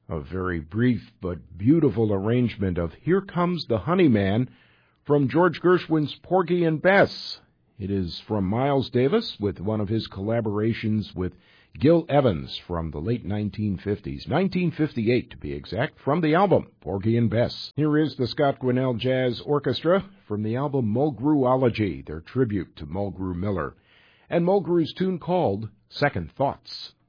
A very brief but beautiful arrangement of Here Comes the Honeyman from George Gershwin's Porgy and Bess. It is from Miles Davis with one of his collaborations with Gil Evans from the late 1950s, 1958 to be exact, from the album Porgy and Bess. Here is the Scott Grinnell Jazz Orchestra from the album Mulgrewology, their tribute to Mulgrew Miller, and Mulgrew's tune called Second Thoughts.